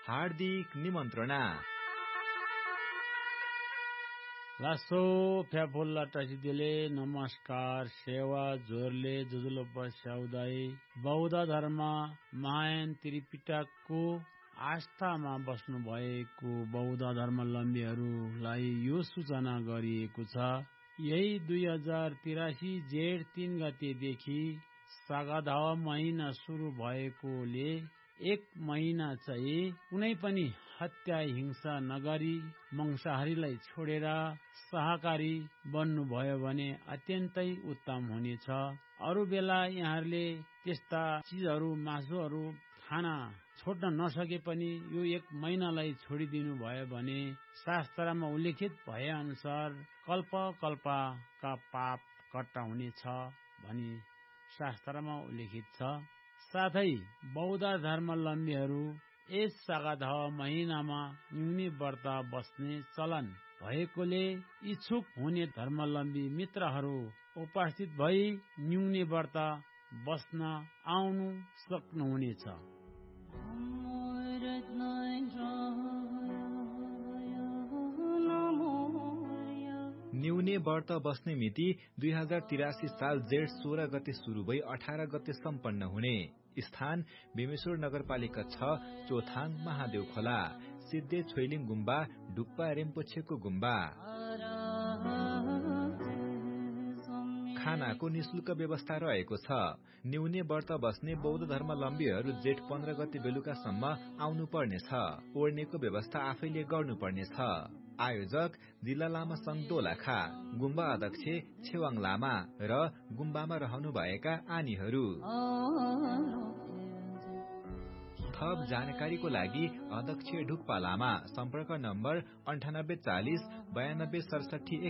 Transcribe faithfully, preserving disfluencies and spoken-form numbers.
हार्दिक निमन्त्रणा। लासो फ्याफुल्ला टसिदिले नमस्कार सेवा जोरले जुजुलो पस्याउदै बौद्ध धर्म महायान त्रिपिटकको आस्थामा बस्नु भएको बौद्ध धर्मावलम्बीहरूलाई यो सूचना गरिएको छ। यही दुई हजार तिरासी जेठ तीन गतेदेखि सागादाव महिना सुरु भएकोले एक महिना चाहिँ कुनै पनि हत्या हिंसा नगरी मांसाहारीलाई छोडेर शाकाहारी बन्नुभयो भने अत्यन्तै उत्तम हुनेछ। अरू बेला यहाँहरूले त्यस्ता चिजहरू मासुहरू खान छोड्न नसके पनि यो एक महिनालाई छोडिदिनु भयो भने शास्त्रमा उल्लेखित भए अनुसार कल्प कल्पका पाप कट्टा हुनेछ भनी शास्त्रमा उल्लेखित छ। साथै बौद्ध धर्मावलम्बीहरू यस सागादाव महिनामा न्यूनी व्रत बस्ने चलन भएकोले इच्छुक हुने धर्मावलम्बी मित्रहरू उपस्थित भई न्यूनी व्रत बस्न आउनु सक्नुहुनेछ। न्यूने व्रत बस्ने मिति दुई हजार तिरासी साल जेठ सोह्र गते शुरू भई अठार गते सम्पन्न हुने। स्थान बेमेश्वर नगरपालिका छ, चोथाङ महादेव खोला, सिद्धे छोइलिङ गुम्बा, डुप्पा रेम्पोछेको गुम्बा। खानाको निशुल्क व्यवस्था रहेको छ। न्यूने व्रत बस्ने बौद्ध धर्मावलम्बीहरू जेठ पन्ध्र गते बेलुकासम्म आउनु पर्नेछ। ओर्नेको व्यवस्था आफैले गर्नुपर्नेछ। आयोजक जिल्ला लामा संघ दोलखा, गुम्बा अध्यक्ष छेवाङ लामा र गुम्बामा रहनुभएका आनीहरू। थप जानकारीको लागि अध्यक्ष ढुक्पा लामा, सम्पर्क नम्बर अन्ठानब्बे चालिस बयानब्बे सडसठी